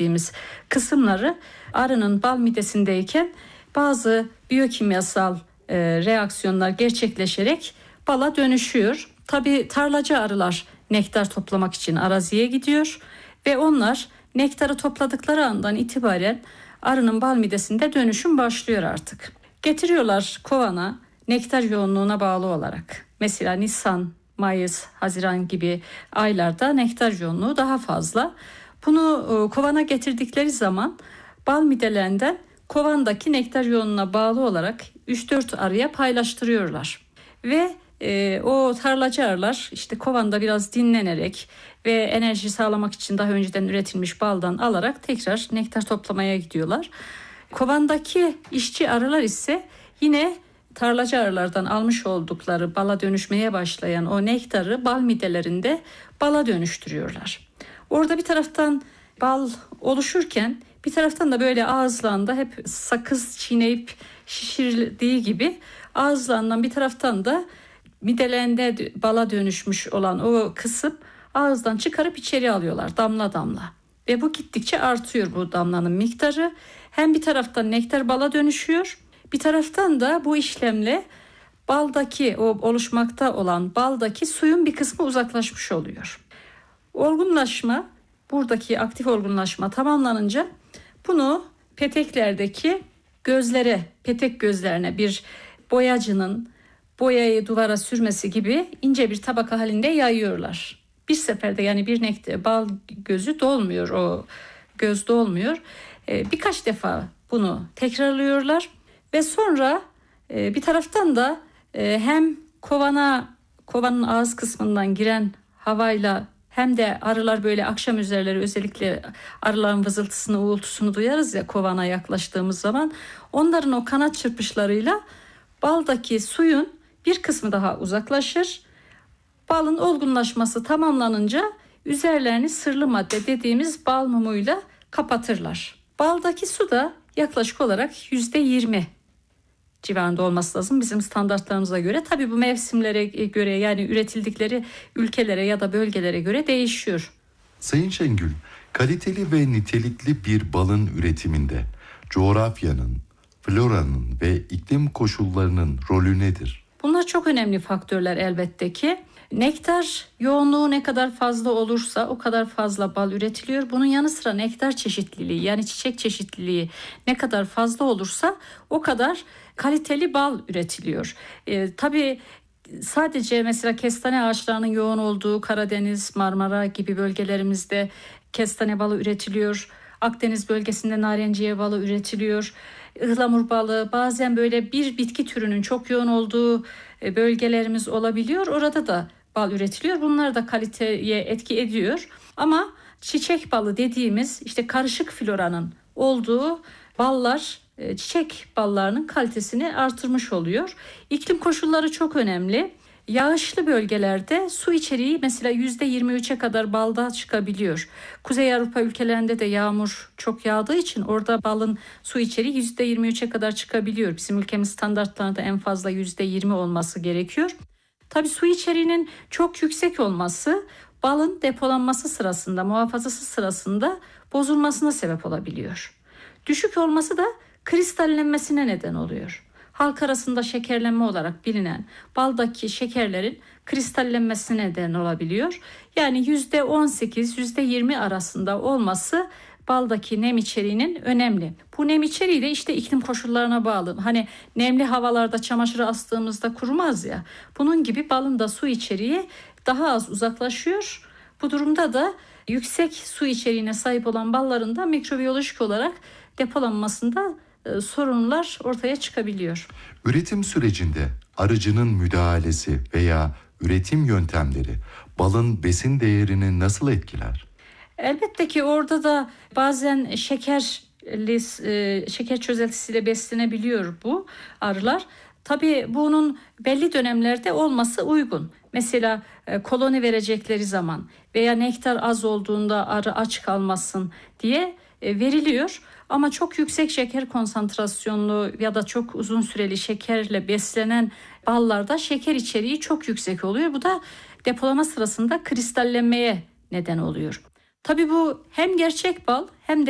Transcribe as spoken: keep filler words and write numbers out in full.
dediğimiz kısımları arının bal midesindeyken bazı biyokimyasal e, reaksiyonlar gerçekleşerek bala dönüşüyor. Tabii tarlacı arılar nektar toplamak için araziye gidiyor ve onlar nektarı topladıkları andan itibaren arının bal midesinde dönüşüm başlıyor artık. Getiriyorlar kovana nektar yoğunluğuna bağlı olarak. Mesela Nisan, Mayıs, Haziran gibi aylarda nektar yoğunluğu daha fazla. Bunu kovana getirdikleri zaman bal midelerinden kovandaki nektar yoğunluğuna bağlı olarak üç dört arıya paylaştırıyorlar. Ve e, o tarlacı arılar işte kovanda biraz dinlenerek ve enerji sağlamak için daha önceden üretilmiş baldan alarak tekrar nektar toplamaya gidiyorlar. Kovandaki işçi arılar ise yine tarlacı arılardan almış oldukları bala dönüşmeye başlayan o nektarı bal midelerinde bala dönüştürüyorlar. Orada bir taraftan bal oluşurken bir taraftan da böyle ağızlarında hep sakız çiğneyip şişirdiği gibi ağızlarından bir taraftan da midelerinde bala dönüşmüş olan o kısım ağızdan çıkarıp içeri alıyorlar damla damla. Ve bu gittikçe artıyor bu damlanın miktarı. Hem bir taraftan nektar bala dönüşüyor, bir taraftan da bu işlemle baldaki o oluşmakta olan baldaki suyun bir kısmı uzaklaşmış oluyor. Olgunlaşma, buradaki aktif olgunlaşma tamamlanınca bunu peteklerdeki gözlere, petek gözlerine bir boyacının boyayı duvara sürmesi gibi ince bir tabaka halinde yayıyorlar. Bir seferde yani bir nektar bal gözü dolmuyor, o göz dolmuyor. Ee, birkaç defa bunu tekrarlıyorlar ve sonra e, bir taraftan da e, hem kovana kovanın ağız kısmından giren havayla hem de arılar böyle akşam üzerleri özellikle arıların vızıltısını, uğultusunu duyarız ya kovana yaklaştığımız zaman. Onların o kanat çırpışlarıyla baldaki suyun bir kısmı daha uzaklaşır. Balın olgunlaşması tamamlanınca üzerlerini sırlı madde dediğimiz bal mumuyla kapatırlar. Baldaki su da yaklaşık olarak yüzde yirmi civarında olması lazım bizim standartlarımıza göre. Tabii bu mevsimlere göre yani üretildikleri ülkelere ya da bölgelere göre değişiyor. Sayın Şengül, kaliteli ve nitelikli bir balın üretiminde coğrafyanın, floranın ve iklim koşullarının rolü nedir? Bunlar çok önemli faktörler elbette ki. Nektar yoğunluğu ne kadar fazla olursa o kadar fazla bal üretiliyor. Bunun yanı sıra nektar çeşitliliği yani çiçek çeşitliliği ne kadar fazla olursa o kadar kaliteli bal üretiliyor. E, tabii sadece mesela kestane ağaçlarının yoğun olduğu Karadeniz, Marmara gibi bölgelerimizde kestane balı üretiliyor. Akdeniz bölgesinde narenciye balı üretiliyor. Ihlamur balı, bazen böyle bir bitki türünün çok yoğun olduğu bölgelerimiz olabiliyor. Orada da bal üretiliyor. Bunlar da kaliteye etki ediyor. Ama çiçek balı dediğimiz işte karışık floranın olduğu ballar çiçek ballarının kalitesini artırmış oluyor. İklim koşulları çok önemli. Yağışlı bölgelerde su içeriği mesela yüzde yirmi üçe kadar balda çıkabiliyor. Kuzey Avrupa ülkelerinde de yağmur çok yağdığı için orada balın su içeriği yüzde yirmi üçe kadar çıkabiliyor. Bizim ülkemiz standartlarında en fazla yüzde yirmi olması gerekiyor. Tabii su içeriğinin çok yüksek olması balın depolanması sırasında, muhafazası sırasında bozulmasına sebep olabiliyor. Düşük olması da kristallenmesine neden oluyor. Halk arasında şekerlenme olarak bilinen baldaki şekerlerin kristallenmesine neden olabiliyor. Yani yüzde on sekiz yüzde yirmi arasında olması baldaki nem içeriğinin önemli. Bu nem içeriği de işte iklim koşullarına bağlı. Hani nemli havalarda çamaşırı astığımızda kurumaz ya. Bunun gibi balın da su içeriği daha az uzaklaşıyor. Bu durumda da yüksek su içeriğine sahip olan balların da mikrobiyolojik olarak depolanmasında sorunlar ortaya çıkabiliyor. Üretim sürecinde arıcının müdahalesi veya üretim yöntemleri balın besin değerini nasıl etkiler? Elbette ki orada da bazen şekerli, şeker çözeltisiyle beslenebiliyor bu arılar. Tabii bunun belli dönemlerde olması uygun. Mesela koloni verecekleri zaman veya nektar az olduğunda arı aç kalmasın diye veriliyor. Ama çok yüksek şeker konsantrasyonlu ya da çok uzun süreli şekerle beslenen ballarda şeker içeriği çok yüksek oluyor. Bu da depolama sırasında kristallenmeye neden oluyor. Tabii bu hem gerçek bal hem de